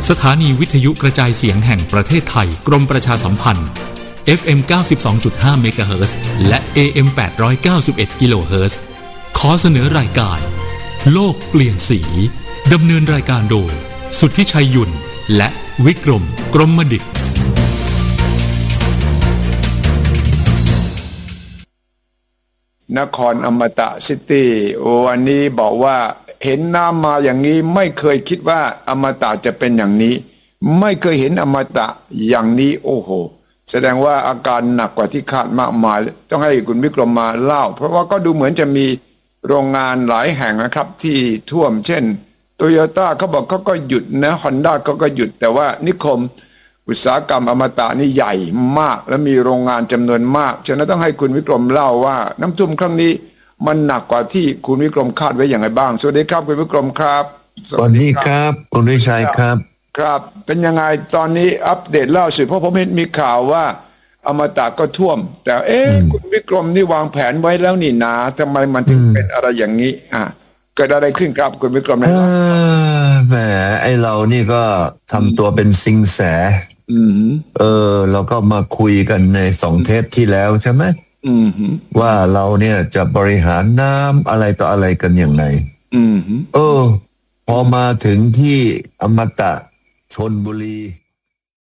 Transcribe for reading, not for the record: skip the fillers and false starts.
สถานีวิทยุกระจายเสียงแห่งประเทศไทยกรมประชาสัมพันธ์ FM 92.5 เมกะเฮิรตซ์และ AM 891 กิโลเฮิรตซ์ขอเสนอรายการโลกเปลี่ยนสีดำเนินรายการโดยสุทธิชัยยุ่นและวิกรมกรมดิษฐ์นครอมตะซิตี้วันนี้บอกว่าเห็นน้ำมาอย่างนี้ไม่เคยคิดว่าอมตะจะเป็นอย่างนี้ไม่เคยเห็นอมตะอย่างนี้โอ้โหแสดงว่าอาการหนักกว่าที่คาดมากมายต้องให้คุณวิกรมมาเล่าเพราะว่าก็ดูเหมือนจะมีโรงงานหลายแห่งนะครับที่ท่วมเช่นโตโยต้าเขาบอกเขาก็หยุดนะฮอนด้าเขาก็หยุดแต่ว่านิคมอุตสาหกรรมอมตะนี่ใหญ่มากและมีโรงงานจำนวนมากฉะนั้นต้องให้คุณวิกรมเล่าว่าน้ำท่วมครั้งนี้มันหนักกว่าที่คุณวิกรมคาดไว้อย่างไรบ้างสวัสดีครับคุณวิกรมครับสวัสดีครับคุณวิชัยครับครับเป็นยังไงตอนนี้อัปเดตเล่าสิเพราะผมเห็นมีข่าวว่าอมตะก็ท่วมแต่คุณวิกรมนี่วางแผนไว้แล้วนี่นาทำไมมันถึงเป็นอะไรอย่างนี้เกิดอะไรขึ้นครับคุณวิกรมนะแหมไอเรานี่ก็ทำตัวเป็นซิงแสเราก็มาคุยกันใน2 เทปที่แล้วใช่ไหมว่าเราเนี่ยจะบริหารน้ำอะไรต่ออะไรกันอย่างไรพอมาถึงที่อมตะชลบุรี